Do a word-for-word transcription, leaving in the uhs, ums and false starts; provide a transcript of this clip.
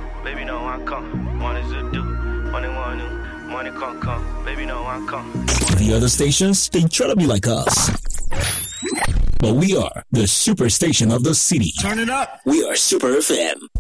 baby no one come. One is a do, money one new, money come come, baby no one come. The other stations, they try to be like us. But we are the superstation of the city. Turn it up. We are Super F M.